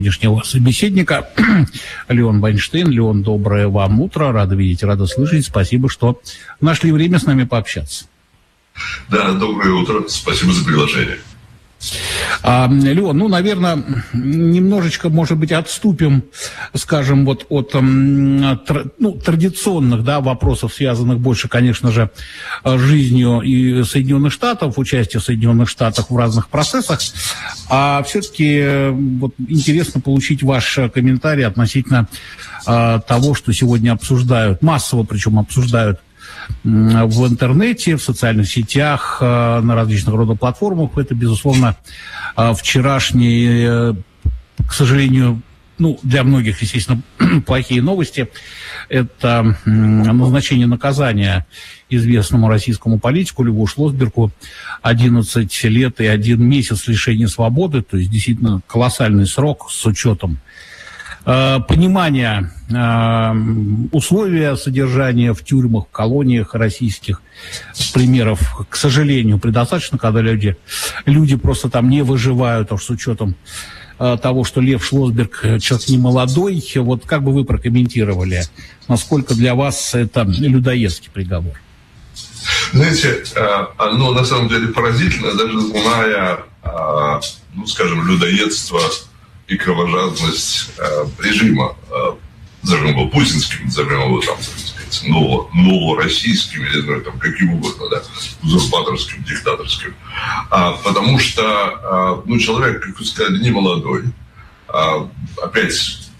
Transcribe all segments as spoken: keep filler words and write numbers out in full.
Сегодняшнего собеседника Леон Вайнштейн. Леон, доброе вам утро, рада видеть, рада слышать. Спасибо, что нашли время с нами пообщаться. Да, доброе утро, спасибо за приглашение. А, Леон, ну, наверное, немножечко, может быть, отступим, скажем, вот от ну, традиционных, да, вопросов, связанных больше, конечно же, с жизнью и Соединенных Штатов, участием Соединенных Штатов в разных процессах, а все-таки вот, интересно получить ваш комментарий относительно а, того, что сегодня обсуждают, массово причем обсуждают в интернете, в социальных сетях, на различных родных платформах. Это, безусловно, вчерашние, к сожалению, ну, для многих, естественно, плохие новости. Это назначение наказания известному российскому политику Льву Шлосбергу. одиннадцать лет и один месяц лишения свободы, то есть действительно колоссальный срок с учетом понимание э, условия содержания в тюрьмах, в колониях российских. Примеров, к сожалению, предостаточно, когда люди, люди просто там не выживают, а с учетом э, того, что Лев Шлосберг человек не молодой. Вот как бы вы прокомментировали, насколько для вас это людоедский приговор? Знаете, оно на самом деле поразительно, даже зная, ну, скажем, людоедство и кровожадность э, режима, э, назовем его путинским, назовем его там, так сказать, ново, новороссийским, или знаю, там, каким угодно, да, узурпаторским, диктаторским. А, потому что, а, ну, человек, как вы сказали, не молодой. А, опять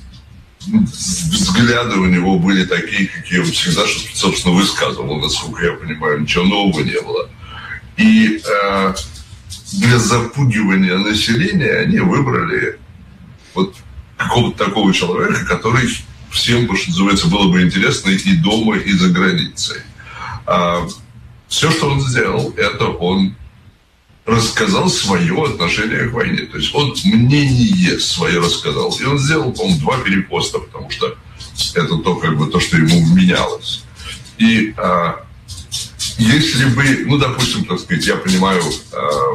взгляды у него были такие, какие он всегда, собственно, высказывал. Насколько я понимаю, ничего нового не было. И а, для запугивания населения они выбрали вот какого-то такого человека, который всем, что называется, было бы интересно и дома, и за границей. А все, что он сделал, это он рассказал свое отношение к войне. То есть он мнение свое рассказал. И он сделал, по-моему, два перепоста, потому что это то, как бы, то, что ему менялось. И а, если бы, ну, допустим, так сказать, я понимаю а,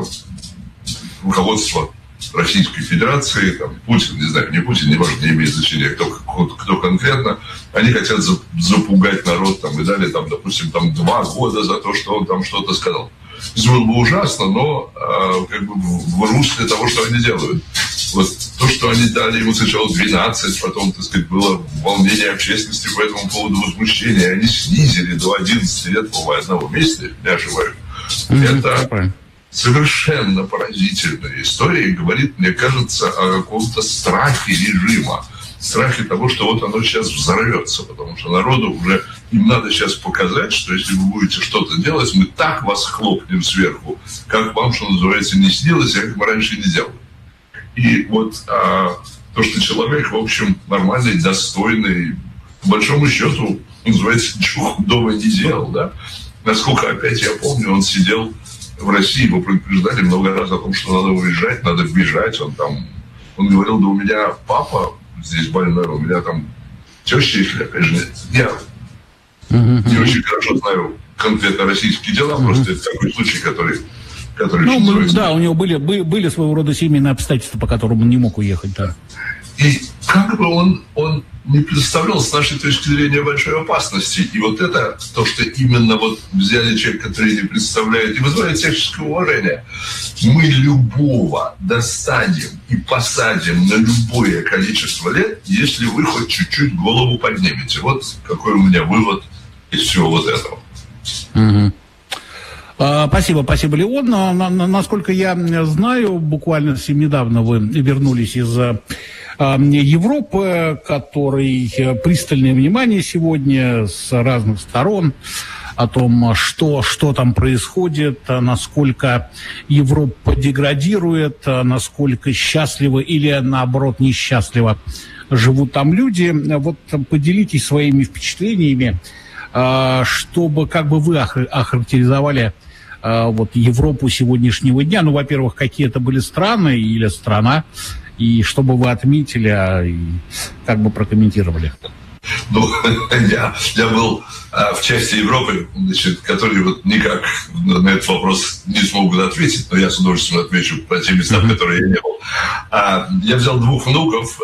руководство Российской Федерации, там, Путин, не знаю, не Путин, не важно, не имеет значения, кто, кто конкретно, они хотят запугать народ, там, и далее, там, допустим, там, два года за то, что он там что-то сказал. Это было бы ужасно, но э, как бы в русле того, что они делают. Вот то, что они дали ему сначала двенадцать, потом, так сказать, было волнение общественности по этому поводу, возмущения, они снизили до одиннадцати лет, по-моему, одного месяца, не ошибаюсь. Mm-hmm. Это совершенно поразительная история и говорит, мне кажется, о каком-то страхе режима, страхе того, что вот оно сейчас взорвется, потому что народу уже им надо сейчас показать, что если вы будете что-то делать, мы так вас хлопнем сверху, как вам, что называется, не снилось, а как мы раньше не делали. И вот а, то, что человек, в общем, нормальный, достойный, по большому счету, называется, ничего худого не делал, да. Насколько, опять я помню, он сидел в России, его предупреждали много раз о том, что надо уезжать, надо бежать. Он там, он говорил, да у меня папа здесь больной, у меня там теща, если опять же нет. Я uh-huh. не очень хорошо знаю конкретно российские дела, uh-huh. просто это такой случай, который... который ну, мы, да, у него были, были, были своего рода семейные обстоятельства, по которым он не мог уехать, да. И как бы он, он не представлял с нашей точки зрения большой опасности. И вот это то, что именно вот взяли человека, который не представляет, и вызывает всяческое уважение. Мы любого достанем и посадим на любое количество лет, если вы хоть чуть-чуть голову поднимете. Вот какой у меня вывод из всего вот этого. Угу. Спасибо, спасибо, Леон. Насколько я знаю, буквально совсем недавно вы вернулись из Европы, которой пристальное внимание сегодня с разных сторон о том, что, что там происходит, насколько Европа деградирует, насколько счастливы или, наоборот, несчастливо живут там люди. Вот поделитесь своими впечатлениями, чтобы как бы вы охарактеризовали вот Европу сегодняшнего дня. Ну, во-первых, какие это были страны или страна, и что бы вы отметили, и как бы прокомментировали? Ну, я, я был а, в части Европы, значит, которые вот никак на этот вопрос не смогут ответить, но я с удовольствием отвечу про те места, в которые я не был. А, я взял двух внуков,